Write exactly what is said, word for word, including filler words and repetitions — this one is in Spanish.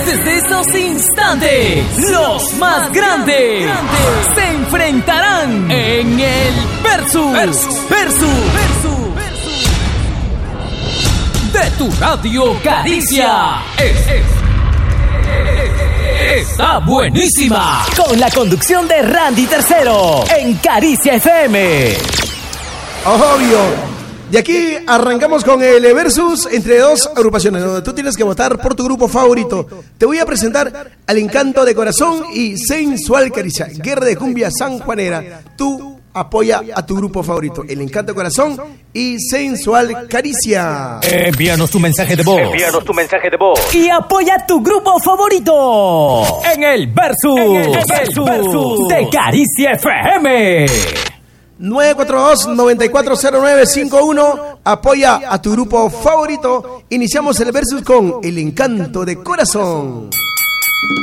Desde esos instantes, los más grandes, grandes se enfrentarán en el Versus. Versus. Versus. Versus. De tu radio Caricia. Es, es, es, está buenísima. Con la conducción de Randy Tercero en Caricia F M. Obvio. Y aquí arrancamos con el Versus entre dos agrupaciones, donde tú tienes que votar por tu grupo favorito. Te voy a presentar al Encanto de Corazón y Sensual Caricia, Guerra de Cumbia Sanjuanera. Tú apoya a tu grupo favorito, el Encanto de Corazón y Sensual Caricia. Envíanos tu mensaje de voz. Envíanos tu mensaje de voz. Y apoya a tu grupo favorito en el Versus, en el Versus, Versus de Caricia F M. nueve cuatro dos, nueve cuatro cero nueve cinco uno. Apoya a tu grupo favorito. Iniciamos el Versus con el Encanto de Corazón.